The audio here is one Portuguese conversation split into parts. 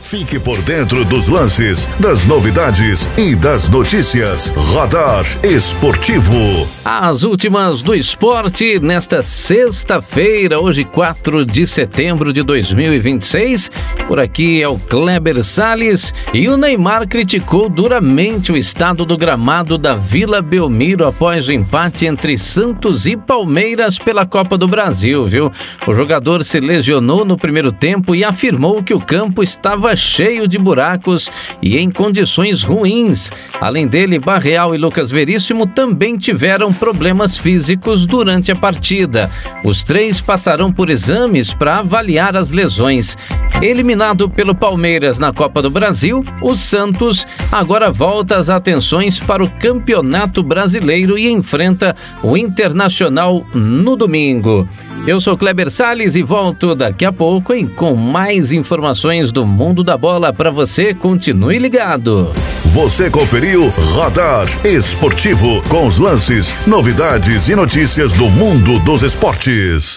Fique por dentro dos lances, das novidades e das notícias. Radar Esportivo. As últimas do esporte nesta sexta-feira, hoje 4 de setembro de 2026. Por aqui é o Kleber Salles e o Neymar criticou duramente o estado do gramado da Vila Belmiro após o empate entre Santos e Palmeiras pela Copa do Brasil, viu? O jogador se lesionou no primeiro tempo e afirmou que o campo estava cheio de buracos e em condições ruins. Além dele, Barreal e Lucas Veríssimo também tiveram problemas físicos durante a partida. Os três passarão por exames para avaliar as lesões. Eliminado pelo Palmeiras na Copa do Brasil, o Santos agora volta as atenções para o Campeonato Brasileiro e enfrenta o Internacional no domingo. Eu sou Kleber Salles e volto daqui a pouco com mais informações do mundo da bola para você. Continue ligado. Você conferiu Radar Esportivo com os lances, novidades e notícias do mundo dos esportes.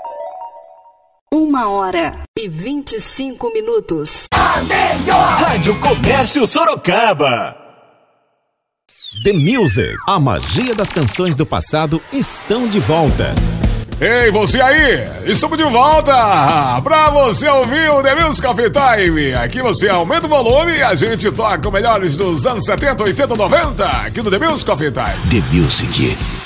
1h25. A melhor Rádio Comércio Sorocaba. The Music, a magia das canções do passado estão de volta. Ei, você aí! Estamos de volta pra você ouvir o The Music Coffee Time. Aqui você aumenta o volume e a gente toca o melhores dos anos 70, 80, 90 aqui no The Music Coffee Time. The Music.